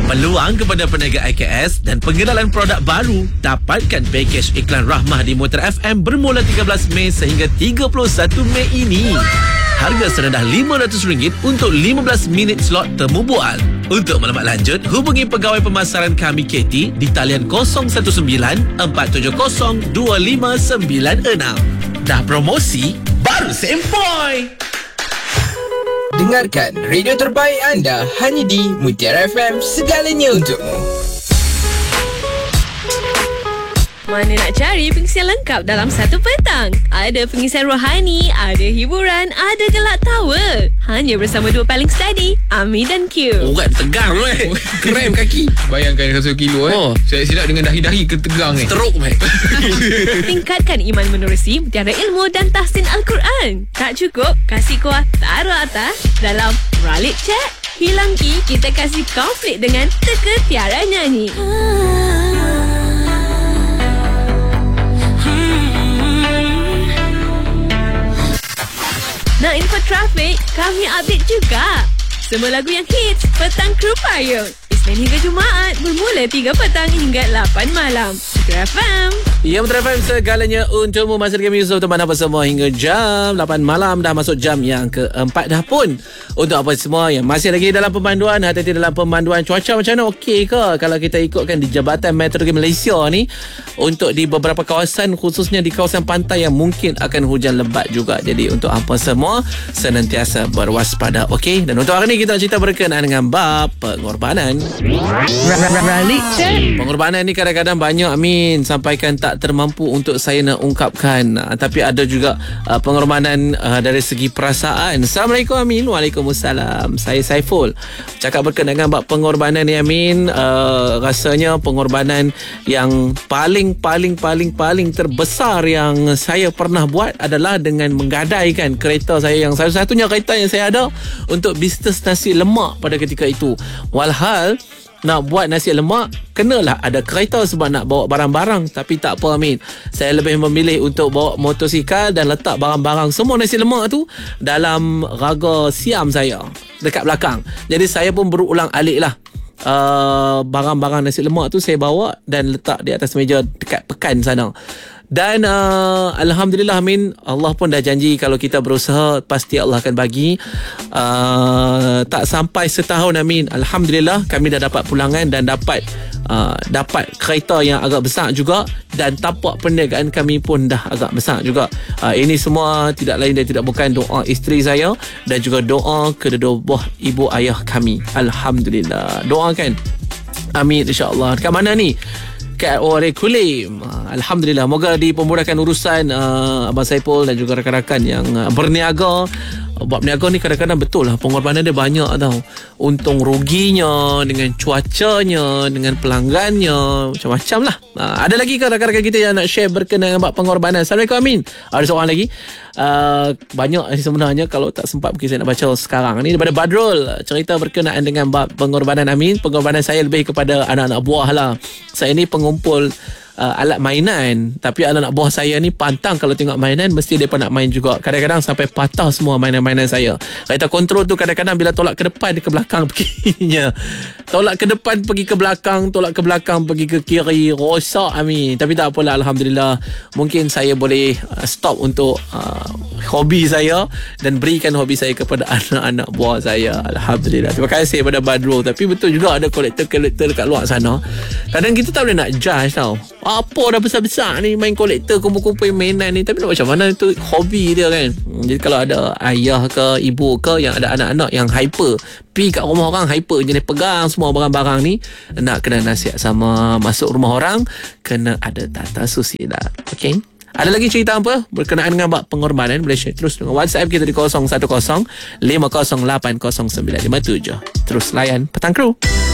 Peluang kepada peniaga IKS dan pengenalan produk baru. Dapatkan pakej iklan Rahmah di Motor FM bermula 13 Mei sehingga 31 Mei ini. Harga serendah RM500 untuk 15 minit slot temu bual. Untuk maklumat lanjut, hubungi pegawai pemasaran kami KT di talian 019-470-2596. Dah promosi, baru sempoi. Dengarkan radio terbaik anda hanya di Mutiara FM, segalanya untukmu. Mana nak cari pengisian lengkap dalam satu petang? Ada pengisian rohani, ada hiburan, ada gelak tawa. Hanya bersama dua paling steady, Ami dan Q. Orang tegang Krem kaki. Bayangkan 100 kilo Saya silap dengan dahi-dahi ketegang Teruk Tingkatkan iman menerusi mutiara ilmu dan tahsin Al-Quran. Tak cukup? Kasih kuah taruh atas dalam Ralik Chat. Hilang ki, kita kasih konflik dengan teka tiara nyanyi. Nak info trafik? Kami update juga. Semua lagu yang hits, Petang Kru Payung. Isnin hingga Jumaat, bermula 3 petang hingga 8 malam. Mutiara FM. Ya, Mutiara FM, segalanya untukmu. Masa dengan Yusuf teman apa semua hingga jam 8 malam. Dah masuk jam yang keempat dah pun. Untuk apa semua yang masih lagi dalam pemanduan, hati-hati dalam pemanduan. Cuaca macam mana? Okey ke? Kalau kita ikutkan di Jabatan Meteorologi Malaysia ni, untuk di beberapa kawasan, khususnya di kawasan pantai yang mungkin akan hujan lebat juga. Jadi untuk apa semua, senantiasa berwaspada. Okey? Dan untuk hari ni kita nak cerita berkenaan dengan bab pengorbanan. Ralik Chat. Pengorbanan ni kadang-kadang banyak, Amin, sampaikan tak termampu untuk saya nak ungkapkan. Tapi ada juga pengorbanan dari segi perasaan. Assalamualaikum, Amin. Waalaikumsalam. Saya Saiful. Cakap berkenaan dengan bab pengorbanan ni, Amin, rasanya pengorbanan yang paling terbesar yang saya pernah buat adalah dengan menggadaikan kereta saya, yang satu-satunya kereta yang saya ada untuk bisnes nasi lemak pada ketika itu. Walhal nak buat nasi lemak, kenalah ada kereta sebab nak bawa barang-barang. Tapi tak apa, Amin, saya lebih memilih untuk bawa motosikal dan letak barang-barang semua nasi lemak tu dalam raga siam saya dekat belakang. Jadi saya pun berulang alik lah, barang-barang nasi lemak tu saya bawa dan letak di atas meja dekat pekan sana. Dan Alhamdulillah, Amin, Allah pun dah janji kalau kita berusaha pasti Allah akan bagi. Tak sampai setahun, Amin, Alhamdulillah kami dah dapat pulangan dan dapat kereta yang agak besar juga. Dan tapak perniagaan kami pun dah agak besar juga. Ini semua tidak lain dan tidak bukan doa isteri saya dan juga doa kedua buah ibu ayah kami. Alhamdulillah. Doakan, amin, insyaAllah. Dekat mana ni? Kat Ore Kulim. Alhamdulillah, moga dipermudahkan urusan Abang Saipul dan juga rakan-rakan yang berniaga. Buat berniaga ni kadang-kadang betul lah pengorbanan dia banyak tau. Untung ruginya, dengan cuacanya, dengan pelanggannya, macam-macam lah. Ada lagi ke rakan-rakan kita yang nak share berkenaan dengan pengorbanan? Assalamualaikum, Amin. Ada seorang lagi. Banyak sebenarnya, kalau tak sempat mungkin saya nak baca sekarang ni. Daripada Badrul, cerita berkenaan dengan bab pengorbanan, Amin. Pengorbanan saya lebih kepada anak-anak buah lah. Saya ni pengumpul alat mainan, tapi anak-anak buah saya ni pantang kalau tengok mainan mesti mereka nak main juga. Kadang-kadang sampai patah semua mainan-mainan saya. Kereta kontrol tu kadang-kadang bila tolak ke depan, dia ke belakang perginya. Tolak ke depan pergi ke belakang, tolak ke belakang pergi ke kiri, rosak, Amin. Tapi tak apalah, Alhamdulillah. Mungkin saya boleh stop untuk hobi saya dan berikan hobi saya kepada anak-anak buah saya. Alhamdulillah. Terima kasih kepada Badrul. Tapi betul juga ada kolektor-kolektor dekat luar sana. Kadang kita tak boleh nak judge tau. Apa dah besar-besar ni main kolektor, kumpul-kumpul mainan ni. Tapi nak macam mana, itu hobi dia kan. Jadi kalau ada ayah ke ibu ke yang ada anak-anak yang hyper, pergi kat rumah orang hyper, jenis pegang semua barang-barang ni, nak kena nasihat sama. Masuk rumah orang kena ada tata susila. Okay. Ada lagi cerita apa berkenaan dengan bab pengorbanan? Boleh share terus dengan WhatsApp kita di 010 508 0957. Terus layan Petang Kru.